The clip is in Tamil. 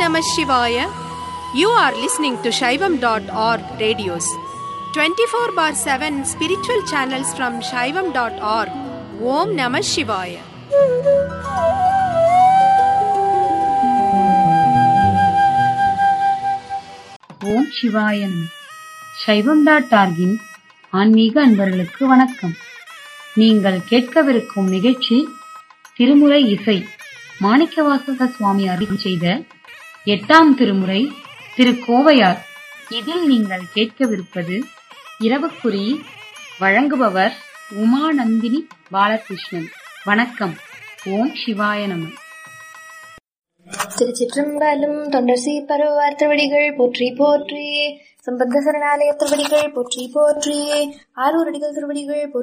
Namah Shivaya. You are listening to Shaivam.org radios. 24/7 spiritual channels from Shaivam.org. Om Namah Shivaya. ஓம் சிவாயன். சைவம்.org-இன் ஆன்மீக அன்பர்களுக்கு வணக்கம். நீங்கள் கேட்கவிருக்கும் நிகழ்ச்சி திருமுறை இசை. மாணிக்கவாசக சுவாமி அருளி செய்த 8ஆம் திருமுறை திருக்கோவையார். இதில் நீங்கள் கேட்கவிருப்பது இரவுக்குறி. வழங்குபவர் உமாநந்தினி பாலகிருஷ்ணன். வணக்கம். ஓம் சிவாய நம. திருச்சிற்றம்பலம். தொண்டர் சீப்பருவார் திருவடிகள் போற்றி போற்றி. சம்பந்த சரணாலய திருவடிகள் போற்றி போற்றி. ஆரூரடிகள் திருவடிகள் போற்றி